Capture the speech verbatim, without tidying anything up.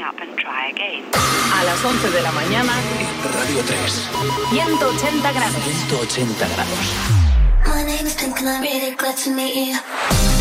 up and try again. A las once de la mañana en Radio tres. ciento ochenta grados. ciento ochenta grados. My name is Pink and I'm really glad to meet you.